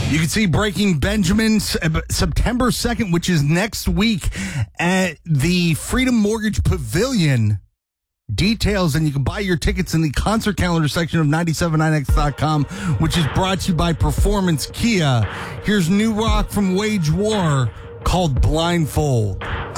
You can see Breaking Benjamin September 2nd, which is next week, at the Freedom Mortgage Pavilion. Details, and you can buy your tickets in the concert calendar section of 979x.com, which is brought to you by Performance Kia. Here's new rock from Wage War called Blindfold.